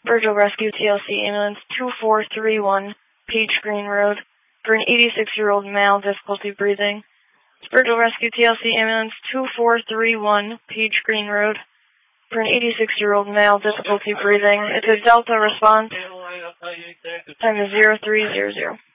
Virgil Rescue TLC Ambulance 2431, Page Green Road, for an 86-year-old male, difficulty breathing. Virgil Rescue TLC Ambulance 2431, Page Green Road, for an 86-year-old male, difficulty breathing. It's a Delta response. Time is 0300.